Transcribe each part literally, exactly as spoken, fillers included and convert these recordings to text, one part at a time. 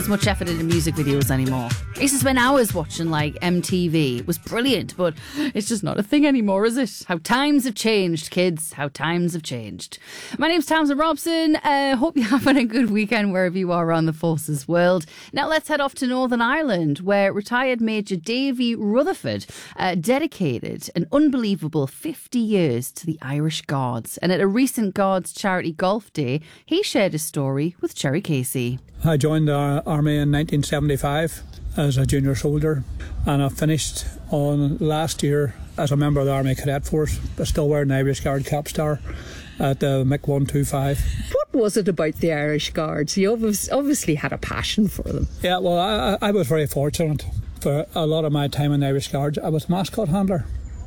as much effort into music videos anymore. I used to spend hours watching like M T V. It was brilliant, but it's just not a thing anymore, is it? How times have changed, kids. How times have changed. My name's Tamsin Robson. Uh, hope you're having a good weekend wherever you are around the forces world. Now let's head off to Northern Ireland, where retired Major Davy Rutherford uh, dedicated an unbelievable fifty years to the Irish Guards. And at a recent Guards charity golf day, he shared his story with Cherry Casey. I joined the Army in nineteen seventy-five as a junior soldier, and I finished on last year as a member of the Army Cadet Force, but still wearing the Irish Guard cap star at the M I C one twenty-five. What was it about the Irish Guards? You obviously had a passion for them. Yeah, well, I, I was very fortunate. For a lot of my time in the Irish Guards, I was mascot handler,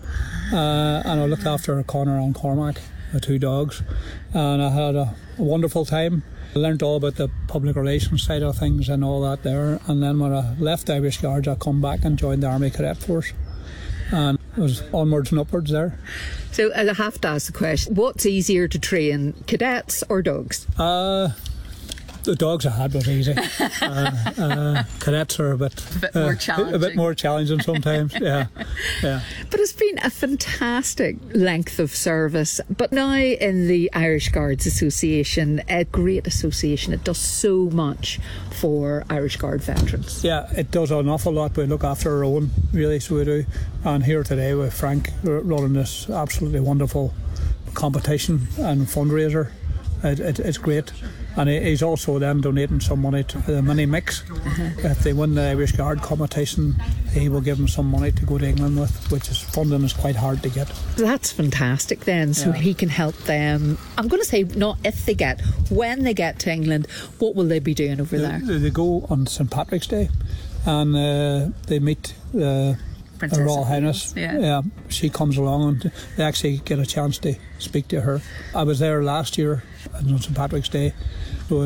uh, and I looked after Connor and Cormac, the two dogs, and I had a, a wonderful time. I learned all about the public relations side of things and all that there, and then when I left the Irish Guards, I come back and joined the Army Cadet Force, and it was onwards and upwards there. So I have to ask the question, what's easier to train, cadets or dogs? Uh, the dogs I had was easy. uh, uh, cadets are a bit, a bit more challenging. Uh, a bit more challenging sometimes, yeah. yeah. But it's been a fantastic length of service. But now in the Irish Guards Association, a great association, it does so much for Irish Guard veterans. Yeah, it does an awful lot. We look after our own, really, so we do. And here today with Frank, we're running this absolutely wonderful competition and fundraiser. It, it, it's great. And he's also then donating some money to the mini mix. Uh-huh. If they win the Irish Guard competition, he will give them some money to go to England with, which is funding is quite hard to get. That's fantastic then, so yeah. He can help them. I'm going to say not if they get, when they get to England, what will they be doing over they, there? They go on Saint Patrick's Day, and uh, they meet the uh, Royal Highness. Yeah. yeah, she comes along and they actually get a chance to speak to her. I was there last year on Saint Patrick's Day,